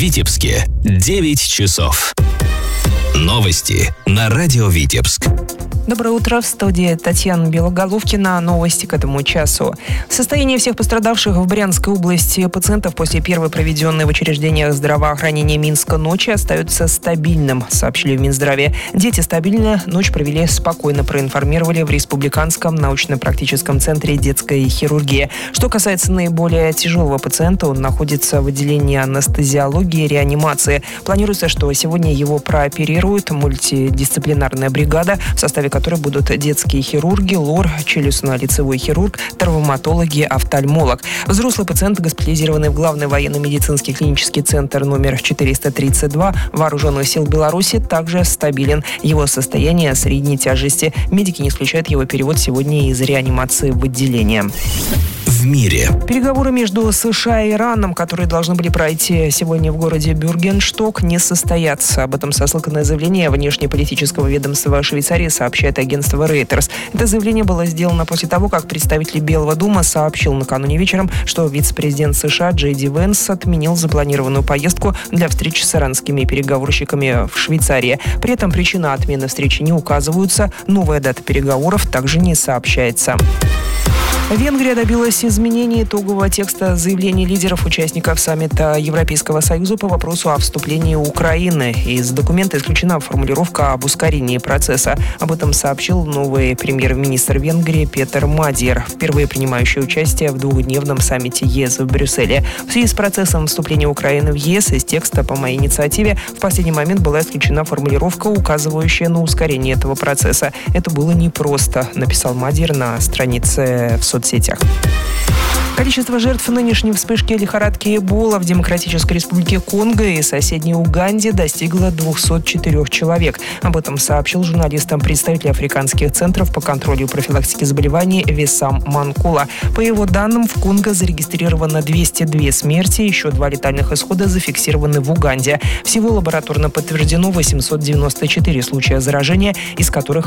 Витебске 9 часов. Новости на радио Витебск. Доброе утро, в студии Татьяна Белоголовкина. Новости к этому часу. Состояние всех пострадавших в Брянской области пациентов после первой проведенной в учреждениях здравоохранения Минска ночи остается стабильным, сообщили в Минздраве. Дети стабильно ночь провели спокойно, проинформировали в Республиканском научно-практическом центре детской хирургии. Что касается наиболее тяжелого пациента, он находится в отделении анестезиологии и реанимации. Планируется, что сегодня его прооперирует мультидисциплинарная бригада, в составе которой будут детские хирурги, лор, челюстно-лицевой хирург, травматологи, офтальмолог. Взрослый пациент, госпитализированный в Главный военно-медицинский клинический центр номер 432 Вооруженных сил Беларуси, также стабилен. Его состояние средней тяжести. Медики не исключают его перевод сегодня из реанимации в отделение. В мире. Переговоры между США и Ираном, которые должны были пройти сегодня в городе Бюргеншток, не состоятся. Об этом со ссылкой на заявление внешнеполитического ведомства Швейцарии сообщает агентство Reuters. Это заявление было сделано после того, как представитель Белого дома сообщил накануне вечером, что вице-президент США Джей Ди Венс отменил запланированную поездку для встречи с иранскими переговорщиками в Швейцарии. При этом причина отмены встречи не указываются, новая дата переговоров также не сообщается. Венгрия добилась изменения итогового текста заявлений лидеров-участников саммита Европейского Союза по вопросу о вступлении Украины. Из документа исключена формулировка об ускорении процесса. Об этом сообщил новый премьер-министр Венгрии Петер Мадьер, впервые принимающий участие в двухдневном саммите ЕС в Брюсселе. В связи с процессом вступления Украины в ЕС из текста по моей инициативе в последний момент была исключена формулировка, указывающая на ускорение этого процесса. Это было непросто, написал Мадьер на странице в соцсетях. Количество жертв нынешней вспышки лихорадки Эбола в Демократической Республике Конго и соседней Уганде достигло 204 человек. Об этом сообщил журналистам представитель африканских центров по контролю и профилактике заболеваний Весам Манкула. По его данным, в Конго зарегистрировано 202 смерти, еще 2 летальных исхода зафиксированы в Уганде. Всего лабораторно подтверждено 894 случая заражения, из которых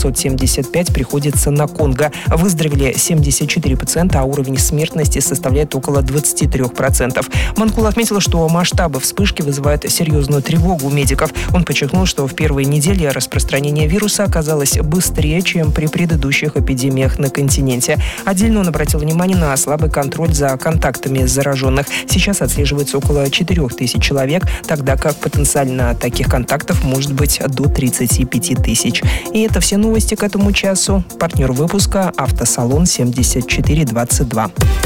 875 приходится на Конго. Выздоровели 74 пациента, а уровень смертности составляет около 23%. Манкула отметил, что масштабы вспышки вызывают серьезную тревогу у медиков. Он подчеркнул, что в первые недели распространение вируса оказалось быстрее, чем при предыдущих эпидемиях на континенте. Отдельно он обратил внимание на слабый контроль за контактами зараженных. Сейчас отслеживается около 4000 человек, тогда как потенциально таких контактов может быть до 35 тысяч. И это все новости к этому часу. Партнер выпуска — автосалон 7422.